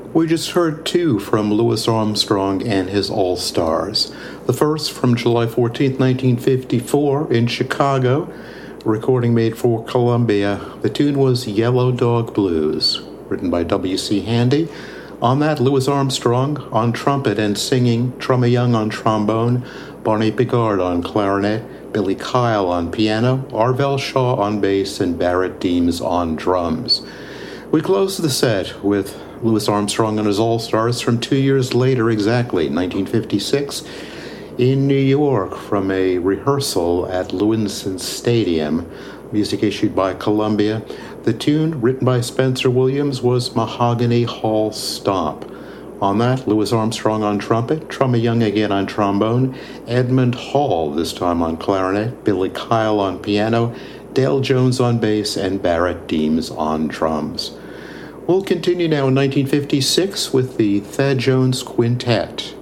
We just heard two from Louis Armstrong and his All-Stars. The first from July 14, 1954 in Chicago, a recording made for Columbia. The tune was Yellow Dog Blues, written by W.C. Handy. On that, Louis Armstrong on trumpet and singing, Trumma Young on trombone, Barney Picard on clarinet, Billy Kyle on piano, Arvell Shaw on bass, and Barrett Deems on drums. We closed the set with Louis Armstrong and his All-Stars from 2 years later exactly, 1956, in New York from a rehearsal at Lewinson Stadium, music issued by Columbia. The tune, written by Spencer Williams, was Mahogany Hall Stomp. On that, Louis Armstrong on trumpet, Trumma Young again on trombone, Edmund Hall, this time on clarinet, Billy Kyle on piano, Dale Jones on bass, and Barrett Deems on drums. We'll continue now in 1956 with the Thad Jones Quintet.